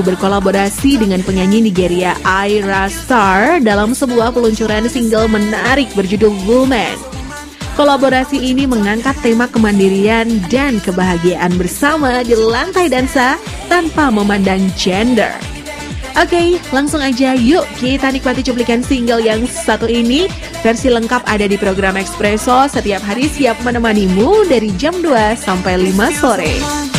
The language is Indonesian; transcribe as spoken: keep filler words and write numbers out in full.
berkolaborasi dengan penyanyi Nigeria Ayra Starr dalam sebuah peluncuran single menarik berjudul Woman. Kolaborasi ini mengangkat tema kemandirian dan kebahagiaan bersama di lantai dansa tanpa memandang gender. Oke, langsung aja yuk kita nikmati cuplikan single yang satu ini. Versi lengkap ada di program Expresso setiap hari, siap menemanimu dari jam dua sampai lima sore.